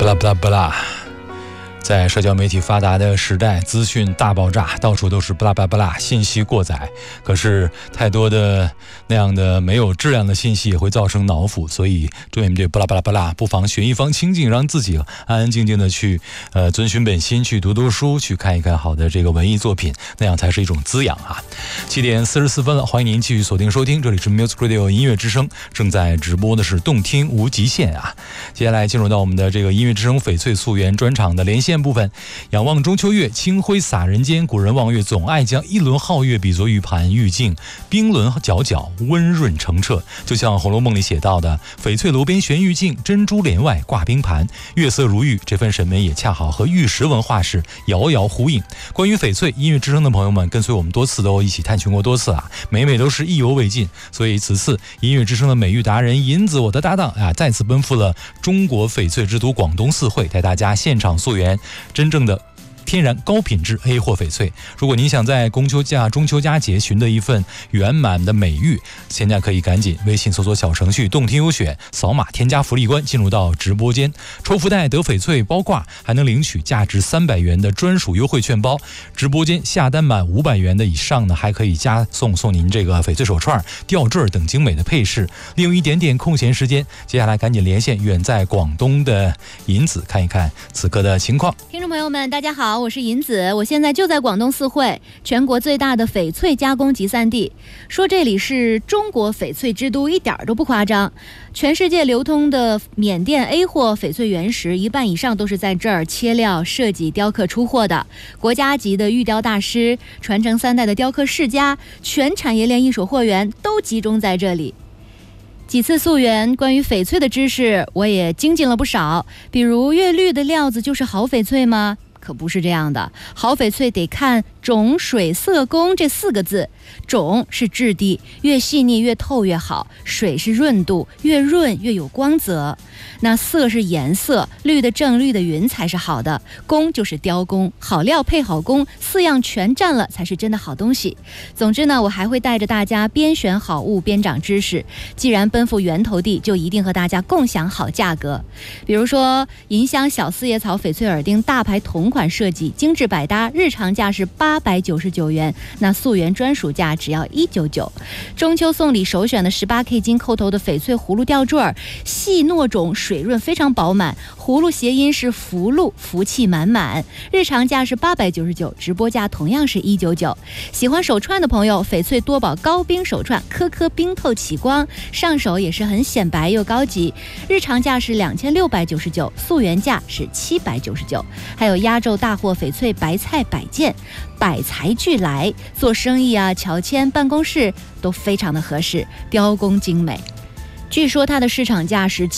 拉巴拉巴拉。在社交媒体发达的时代，资讯大爆炸，到处都是巴拉巴拉巴拉，信息过载。可是太多的那样的没有质量的信息也会造成脑腐，所以面对巴拉巴拉巴拉，不妨选一方清静，让自己安安静静的去遵循本心，去读读书，去看一看好的这个文艺作品，那样才是一种滋养啊。7点44分了，欢迎您继续锁定收听，这里是 Music Radio 音乐之声，正在直播的是动听无极限啊。接下来进入到我们的这个音乐之声翡翠溯源专场的连线部分。仰望中秋月，清辉洒人间，古人望月总爱将一轮皓月比作玉盘玉镜，冰轮皎皎，温润澄澈。就像《红楼梦》里写到的，翡翠楼边悬玉镜，珍珠帘外挂冰盘，月色如玉，这份审美也恰好和玉石文化是遥遥呼应。关于翡翠，音乐之声的朋友们跟随我们多次都一起探寻过多次啊，每都是意犹未尽。所以此次音乐之声的美玉达人银子，我的搭档啊，再次奔赴了中国翡翠之都广东四会，带大家现场溯源真正的天然高品质 A 货翡翠。如果您想在中秋佳节寻得一份圆满的美玉，现在可以赶紧微信搜索小程序动听优选，扫码添加福利关，进入到直播间，抽福袋得翡翠包挂，还能领取价值300元的专属优惠券包。直播间下单满500元的以上呢，还可以送您这个翡翠手串、吊坠等精美的配饰。利用一点点空闲时间，接下来赶紧连线远在广东的银子，看一看此刻的情况。 听众朋友们大家好，我是银子，我现在就在广东四会，全国最大的翡翠加工集散地。说这里是中国翡翠之都一点都不夸张，全世界流通的缅甸 A 货翡翠原石一半以上都是在这儿切料、设计、雕刻出货的。国家级的玉雕大师，传承3代的雕刻世家，全产业链一手货源都集中在这里。几次溯源，关于翡翠的知识我也精进了不少，比如越绿的料子就是好翡翠吗？可不是这样的，好翡翠得看种、水、色、工这4个字。种是质地，越细腻越透越好；水是润度，越润越有光泽。那色是颜色，绿的正，绿的匀才是好的。工就是雕工，好料配好工，4样全占了才是真的好东西。总之呢，我还会带着大家边选好物边长知识。既然奔赴源头地，就一定和大家共享好价格。比如说银香小四叶草翡翠耳钉大牌同款设计，精致百搭，日常价是899元，那溯源专属价只要199。中秋送礼首选的18K 金扣头的翡翠葫芦吊坠，细糯种，水润非常饱满，葫芦谐音是福禄，福气满满。日常价是899，直播价同样是199。喜欢手串的朋友，翡翠多宝高冰手串，颗颗冰透起光，上手也是很显白又高级。日常价是2699，溯源价是799。还有压轴大货翡翠白菜百件，百材俱来，做生意啊、乔迁、办公室都非常的合适，雕工精美。据说它的市场价是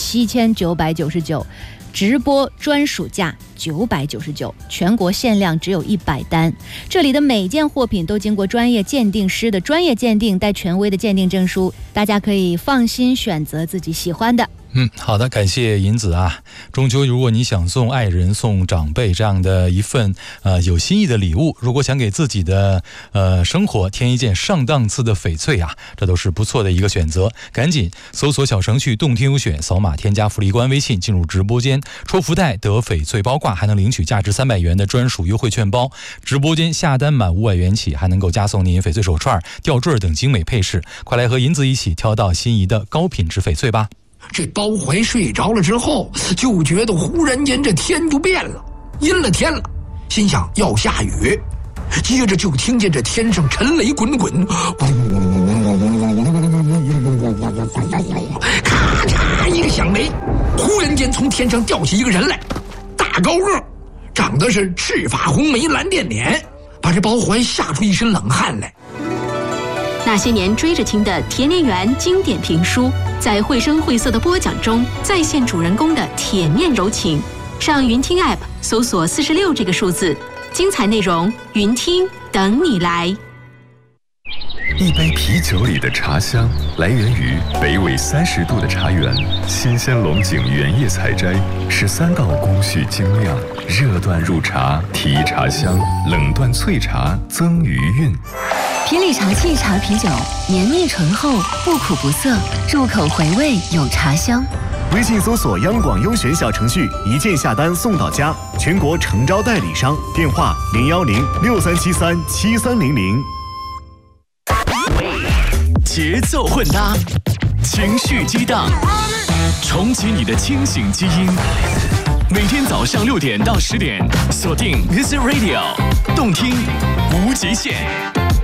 7999，直播专属价999，全国限量只有100单。这里的每件货品都经过专业鉴定师的专业鉴定，带权威的鉴定证书，大家可以放心选择自己喜欢的。 好的，感谢银子啊。中秋如果你想送爱人、送长辈这样的一份有心意的礼物，如果想给自己的生活添一件上档次的翡翠啊，这都是不错的一个选择。赶紧搜索小程序动听优选，扫码添加福利关微信，进入直播间，抽福袋得翡翠包挂，还能领取价值300元的专属优惠券包。直播间下单满500元起，还能够加送您翡翠手串、吊坠等精美配饰。快来和银子一起挑到心仪的高品质翡翠吧。 这包怀睡着了之后，就觉得忽然间这天就变了，阴了天了，心想要下雨，接着就听见这天上沉雷滚滚，咔嚓一个响雷，忽然间从天上掉起一个人来，大高个，长得是赤发红眉蓝靛脸，把这包怀吓出一身冷汗来。 那些年追着听的田连元经典评书，在绘声绘色的播讲中再现主人公的铁面柔情。上云听 App 搜索46这个数字，精彩内容云听等你来。 一杯啤酒里的茶香来源于北纬30度的茶园，新鲜龙井原叶采摘，13道工序精酿，热断入茶提茶香，冷断萃茶增余韵。 皮里茶气茶啤酒，绵密醇厚，不苦不涩，入口回味有茶香。 微信搜索央广优选小程序，一键下单送到家，全国诚招代理商，电话01063737300。 节奏混搭，情绪激荡，重启你的清醒基因。每天早上6点到10点，锁定 Music Radio， 动听无极限。